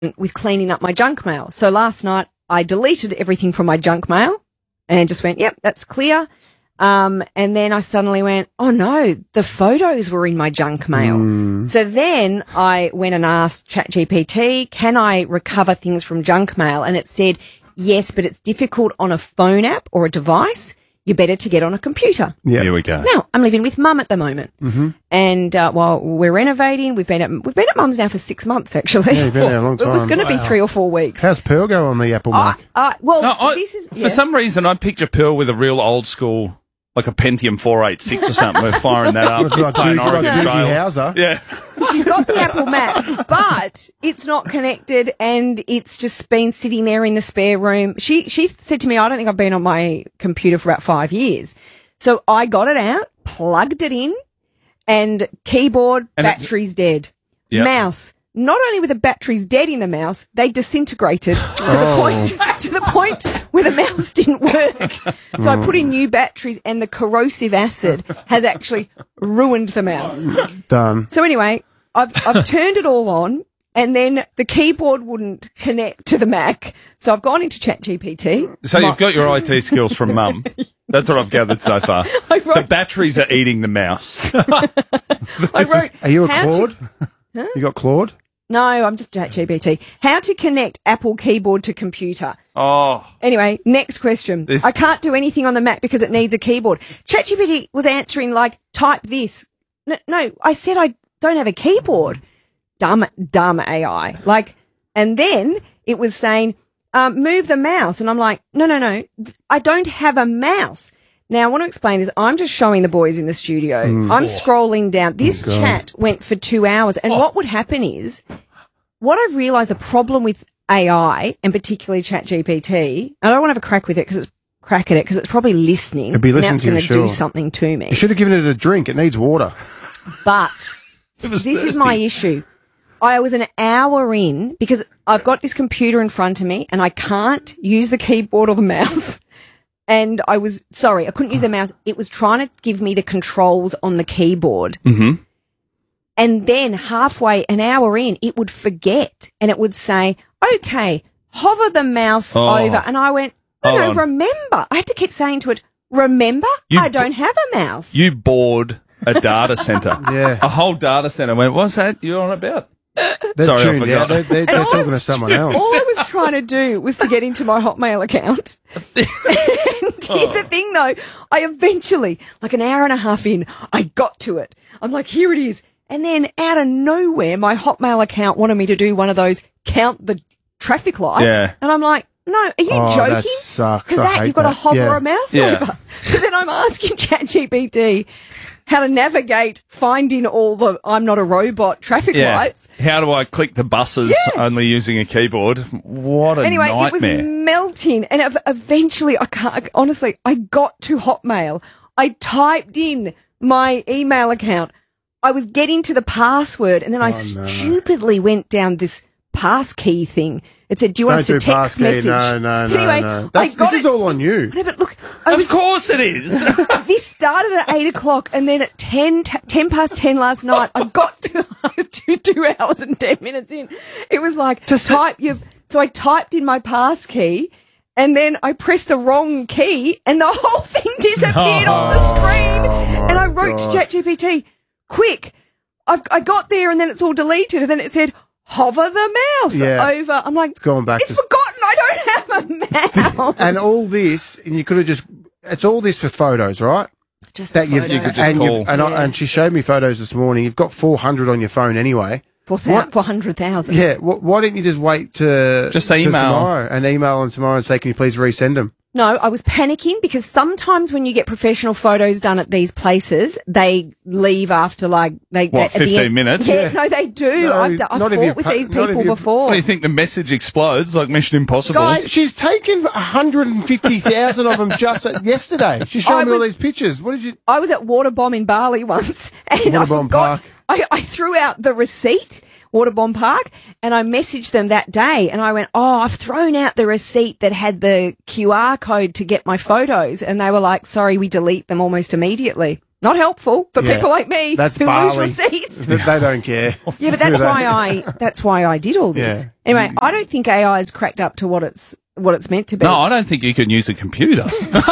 with cleaning up my junk mail. So last night I deleted everything from my junk mail and just went, yep, that's clear. And then I suddenly went, oh no, the photos were in my junk mail. So then I went and asked ChatGPT, can I recover things from junk mail? And it said, yes, but it's difficult on a phone app or a device. You're better to get on a computer. Yeah, here we go. Now, I'm living with Mum at the moment. And while we're renovating, we've been at Mum's now for 6 months, actually. Yeah, you've been there a long time. It was going to be 3 or 4 weeks. How's Pearl go on the Apple Mac? This is... For some reason, I picture Pearl with a real old school, like a Pentium 486 or something. We're firing that up. Playing Oregon Trail. Hauser. Yeah. She's got the Apple Mac, but it's not connected and it's just been sitting there in the spare room. She said to me, I don't think I've been on my computer for about 5 years. So I got it out, plugged it in, and keyboard, And battery's dead. Yep. Mouse. Not only were the batteries dead in the mouse, they disintegrated to the point where the mouse didn't work. So I put in new batteries and the corrosive acid has actually ruined the mouse. Done. So anyway, I've turned it all on and then the keyboard wouldn't connect to the Mac. So I've gone into ChatGPT. So you've got your IT skills from Mum. That's what I've gathered so far. The batteries are eating the mouse. Are you a Claude? Huh? You got Claude? No, I'm just ChatGPT. How to connect Apple keyboard to computer. Oh. Anyway, next question. I can't do anything on the Mac because it needs a keyboard. ChatGPT was answering like, type this. No, I said I don't have a keyboard. Dumb AI. And then it was saying, move the mouse. And I'm like, no. I don't have a mouse. Now, I want to explain this. I'm just showing the boys in the studio. I'm scrolling down. This chat went for 2 hours. And what would happen is, what I've realised the problem with AI, and particularly ChatGPT, I don't want to have a crack with it because it's probably listening. It'll be listening and that's to you, going to sure. do something to me. You should have given it a drink. It needs water. But this is my issue. I was an hour in because I've got this computer in front of me and I can't use the keyboard or the mouse. And I couldn't use the mouse. It was trying to give me the controls on the keyboard. Mm-hmm. And then halfway, an hour in, it would forget and it would say, okay, hover the mouse over. And I went, no, remember. I had to keep saying to it, remember, I don't have a mouse. You bored a data centre. Yeah. A whole data centre went, what's that you're on about? They're Sorry, I tuned forgot. out. They're talking to someone else. All I was trying to do was to get into my Hotmail account. And here's the thing, though. I eventually, like an hour and a half in, I got to it. I'm like, here it is. And then out of nowhere, my Hotmail account wanted me to do one of those count the traffic lights. Yeah. And I'm like, no, are you joking? That sucks. Because I hate you've got to that. hover a mouse over. So then I'm asking ChatGPT how to navigate finding all the I'm not a robot traffic lights. How do I click the buses only using a keyboard? What a Anyway, nightmare. it was melting. And eventually, I got to Hotmail. I typed in my email account. I was getting to the password, and then I stupidly went down this passkey thing. It said, do you want us to text message? No. Anyway, this is all on you. No, but look. Of course it is. This started at 8 o'clock, and then at 10 past 10 last night, I got to 2 hours and 10 minutes in. It was like, so I typed in my passkey, and then I pressed the wrong key, and the whole thing disappeared on the screen. And I wrote to ChatGPT, quick, I got there, and then it's all deleted, and then it said, hover the mouse over. I'm like, going back it's forgotten. I don't have a mouse. And all this, and you could have it's all this for photos, right? Just that the you could just call. And she showed me photos this morning. You've got 400 on your phone anyway. 400,000. Yeah. Why didn't you just wait to email tomorrow and email them tomorrow and say, can you please resend them? No, I was panicking because sometimes when you get professional photos done at these places, they leave after at 15 minutes? Yeah, no, they do. No, I've fought with these people before. What do you think, the message explodes like Mission Impossible? Guys, She's taken 150,000 of them just yesterday. She showed me all these pictures. What did you? I was at Waterbomb in Bali once, and I Waterbomb forgot. Park. I threw out the receipt. Waterbomb Park, and I messaged them that day, and I went, I've thrown out the receipt that had the QR code to get my photos, and they were like, sorry, we delete them almost immediately. Not helpful for Yeah. people like me That's who barley. lose receipts. They don't care. Yeah, but that's why I did all this. Yeah. Anyway, I don't think AI is cracked up to what it's meant to be. No, I don't think you can use a computer.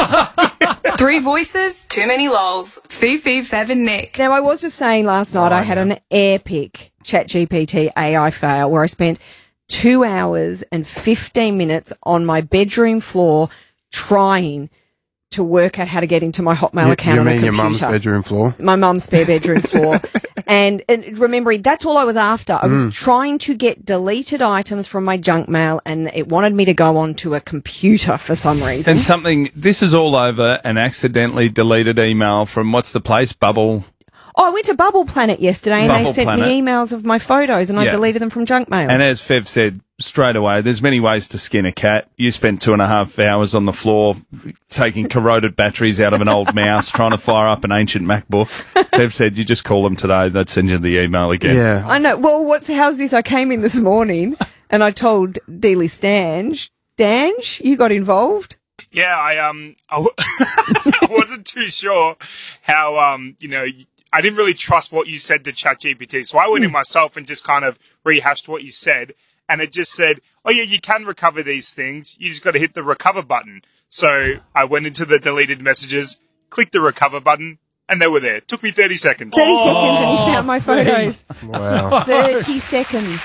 3 voices, too many lols. Fifi, Fev and Nick. Now, I was just saying last night I had an epic ChatGPT AI fail where I spent 2 hours and 15 minutes on my bedroom floor trying to work out how to get into my Hotmail account on a computer. Your mum's bedroom floor? My mum's spare bedroom floor. And remembering, that's all I was after. I was trying to get deleted items from my junk mail, and it wanted me to go onto a computer for some reason. And this is all over an accidentally deleted email from, what's the place, Bubble? Oh, I went to Bubble Planet yesterday, and they Bubble sent Planet. me emails of my photos, and I Yeah. deleted them from junk mail. And as Fev said straight away, there's many ways to skin a cat. You spent 2.5 hours on the floor taking corroded batteries out of an old mouse, trying to fire up an ancient MacBook. Fev said, you just call them today, they'd send you the email again. Yeah. I know. Well, how's this? I came in this morning, and I told Dealey Stange, you got involved? Yeah, I wasn't too sure how, I didn't really trust what you said to ChatGPT. So I went in myself and just kind of rehashed what you said. And it just said, oh yeah, you can recover these things. You just got to hit the recover button. So I went into the deleted messages, clicked the recover button, and they were there. Took me 30 seconds. 30 seconds, and he found my photos. Wow. 30 seconds.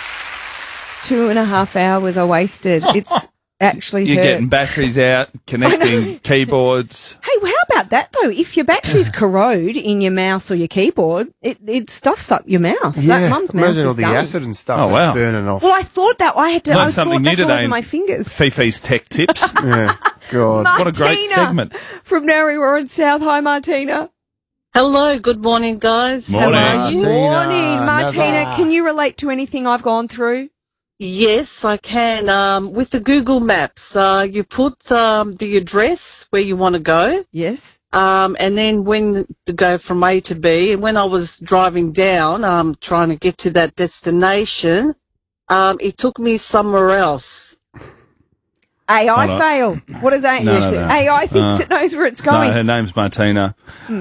2.5 hours I wasted. It's actually You're hurts. getting batteries out, connecting keyboards. Hey, well, how about that though? If your batteries corrode in your mouse or your keyboard, it stuffs up your mouse. That mum's mouse Imagine is all the done. acid and stuff Oh, that's wow. burning off. Well, I thought that I had to. I Learned thought something new that's all today over in my fingers. Fifi's Tech Tips. Yeah. God. What a great Martina segment. from Narrowar South. Hi, Martina. Hello, good morning, guys. Morning. How are you? Morning, Martina. Nazar. Can you relate to anything I've gone through? Yes, I can. With the Google Maps, you put the address where you want to go, Yes. and then when to go from A to B. And when I was driving down, trying to get to that destination, it took me somewhere else. AI Hold on. fail. What is AI? No. AI thinks it knows where it's going. No, her name's Martina.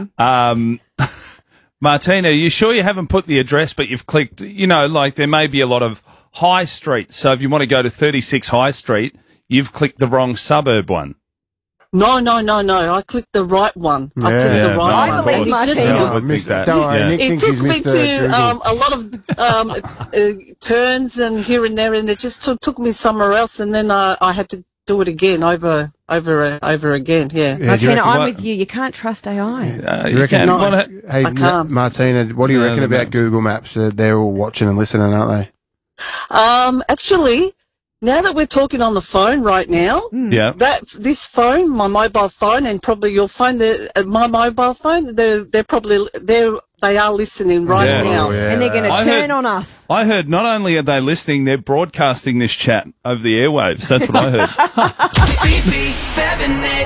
Martina, you sure you haven't put the address, but you've clicked, like there may be a lot of High Street. So if you want to go to 36 High Street, you've clicked the wrong suburb one. No. I clicked the right one. I Yeah. clicked Yeah, the right I one. believe And it just Martina. took- I would think that. Don't worry, Yeah. Nick It thinks took he's me Mr. to Google. a lot of turns and here and there, and it just took me somewhere else, and then I had to do it again over again. Yeah. Yeah, do you Martina, reckon- I'm what- with you. You can't trust AI. do you You reckon- can. No. Wanna- Hey, I can't. Martina, what do you No, reckon the about maps. Google Maps? They're all watching and listening, aren't they? Actually, now that we're talking on the phone right now, yeah. this phone, my mobile phone, and probably your phone, my mobile phone, they are listening right Yeah. now. Oh, yeah, And they're going to I turn heard- on us. I heard not only are they listening, they're broadcasting this chat over the airwaves. That's what I heard. Fifi, Fev and Nick.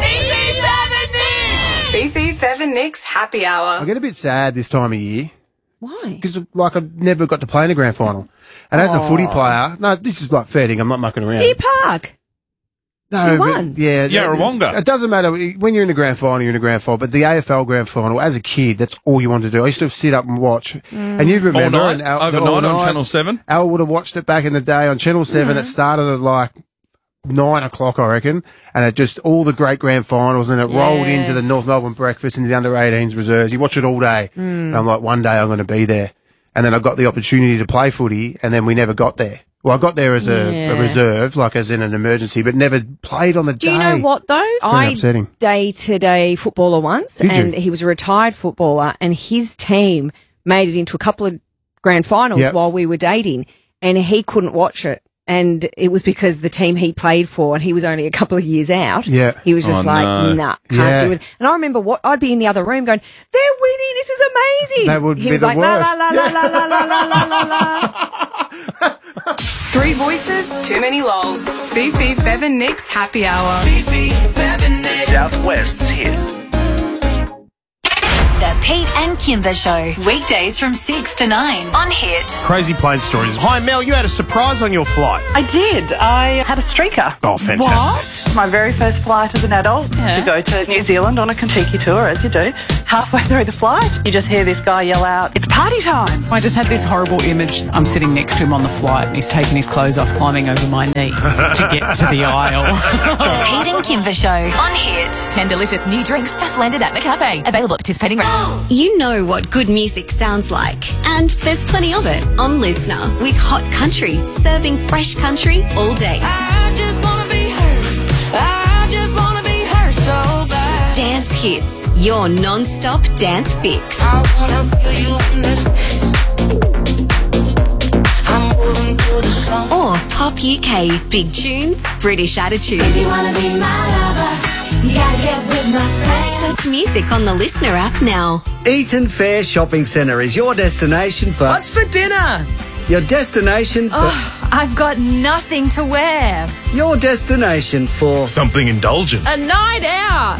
Fifi, Fev and Nick's happy I hour. get a bit sad this time of year Why? because, I never got to play in a grand final. And as a footy player, no, this is like fair thing. I'm not mucking around. Deer Park. No, You but- won. yeah, Yarrawonga. It doesn't matter when you're in a grand final. You're in a grand final, but the AFL grand final, as a kid, that's all you wanted to do. I used to sit up and watch, and you'd remember All and night? Overnight on Channel 7? Al would have watched it back in the day on Channel 7. It started at like 9 o'clock, I reckon, and it just all the great grand finals, and it rolled into the Yes. North Melbourne breakfast and the under 18s reserves. You watch it all day, and I'm like, one day I'm going to be there. And then I got the opportunity to play footy, and then we never got there. Well, I got there as a reserve, like as in an emergency, but never played on the day. Do you know what though? very upsetting. Day-to-day footballer once, Did you? and he was a retired footballer, and his team made it into a couple of grand finals Yep. while we were dating, and he couldn't watch it. And it was because the team he played for, and he was only a couple of years out. Yeah. He was just Oh, like, no. nah, can't Yeah. do it. And I remember I'd be in the other room going, they're winning, this is amazing. That would he be was the like, worst. la la la la la la la la la la. 3 voices, too many lols. Fifi, Fev and Nick's happy hour. Fifi, Fev and Nick. Southwest's hit. The Pete and Kimber Show. Weekdays from 6 to 9 on Hit. Crazy plane stories. Hi, Mel, you had a surprise on your flight. I did. I had a streaker. Oh, fantastic. My very first flight as an adult to go to New Zealand on a Kentucky tour, as you do. halfway through the flight, you just hear this guy yell out, "It's party time!" I just had this horrible image. I'm sitting next to him on the flight and he's taking his clothes off, climbing over my knee to get to the aisle. Pete and Kimber Show on Hit. 10 delicious new drinks just landed at McCafe. Available at participating... You know what good music sounds like. And there's plenty of it on Listener with Hot Country, serving fresh country all day. I just wanna be heard. I just wanna be heard so bad. Dance Hits, your non-stop dance fix. I wanna feel you in this. I'm moving to the song. Or Pop UK, big tunes, British attitude. If you wanna be my lover, you gotta get with my friends. Such music on the Listener app now. Eaton Fair Shopping Centre is your destination for... What's for dinner? Your destination for... Oh, I've got nothing to wear. Your destination for... Something indulgent. A night out.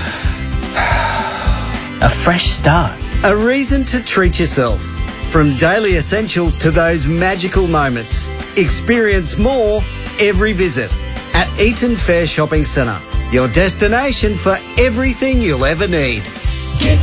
A fresh start. A reason to treat yourself. From daily essentials to those magical moments. Experience more every visit at Eaton Fair Shopping Centre. Your destination for everything you'll ever need. Get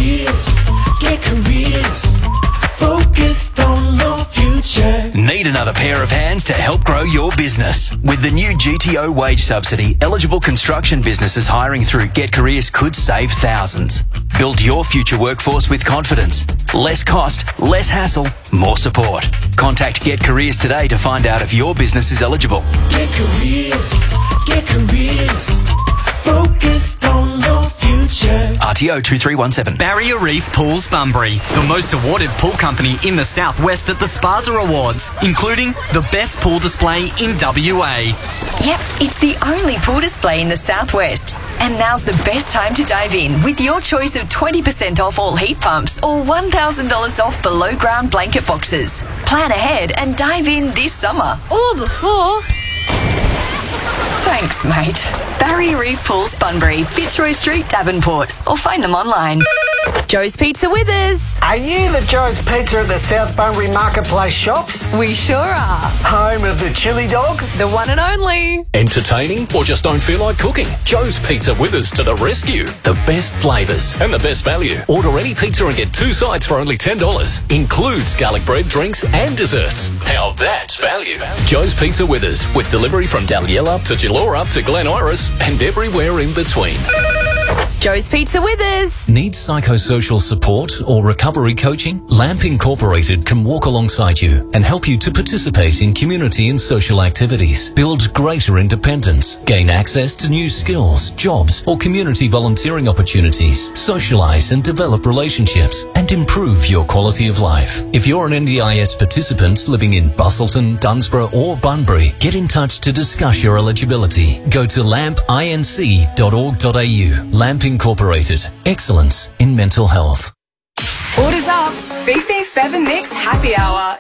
careers, focused on your future. Need another pair of hands to help grow your business? With the new GTO wage subsidy, eligible construction businesses hiring through Get Careers could save thousands. Build your future workforce with confidence. Less cost, less hassle, more support. Contact Get Careers today to find out if your business is eligible. Get careers, focused on your future. RTO 2317. Barrier Reef Pools Bunbury, the most awarded pool company in the Southwest at the Spaza Awards, including the best pool display in WA. Yep, it's the only pool display in the Southwest. And now's the best time to dive in with your choice of 20% off all heat pumps or $1,000 off below ground blanket boxes. Plan ahead and dive in this summer. Or before. Thanks, mate. Barrier Reef Pools Bunbury, Fitzroy Street, Davenport. Or find them online. Joe's Pizza Withers. Are you the Joe's Pizza at the South Bunbury Marketplace shops? We sure are. Home of the chili dog? The one and only. Entertaining or just don't feel like cooking? Joe's Pizza Withers to the rescue. The best flavours and the best value. Order any pizza and get 2 sides for only $10. Includes garlic bread, drinks and desserts. Now that's value. Joe's Pizza Withers with delivery from Daliella to Gilora up to Glen Iris and everywhere in between. Joe's Pizza Withers. Need psychosocial support or recovery coaching? LAMP Incorporated can walk alongside you and help you to participate in community and social activities, build greater independence, gain access to new skills, jobs or community volunteering opportunities, socialise and develop relationships, and improve your quality of life. If you're an NDIS participant living in Busselton, Dunsborough or Bunbury, get in touch to discuss your eligibility. Go to lampinc.org.au. LAMP Incorporated. Excellence in mental health. Orders up. Fifi Feather Nicks Happy Hour.